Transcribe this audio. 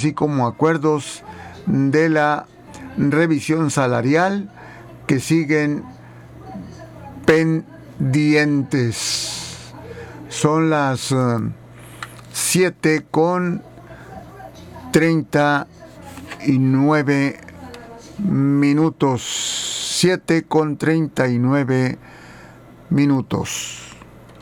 así como acuerdos de la revisión salarial que siguen pendientes. Son las 7:39 minutos. 7:39 minutos.